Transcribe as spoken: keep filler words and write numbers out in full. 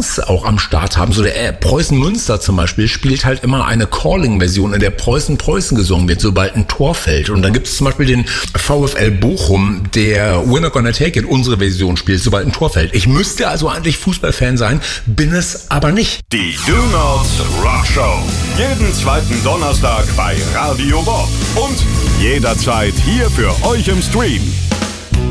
Songs auch am Start haben. So der äh, Preußen Münster zum Beispiel spielt halt immer eine Calling-Version, in der Preußen Preußen gesungen wird, sobald ein Tor fällt. Und dann gibt es zum Beispiel den VfL Bochum, der We're Not Gonna Take It, unsere Version spielt, sobald ein Tor fällt. Ich müsste also eigentlich Fußballfan sein, bin es aber nicht. Die Do Not Rock Show. Jeden zweiten Donnerstag bei Radio Bob. Und jederzeit hier für euch im Stream.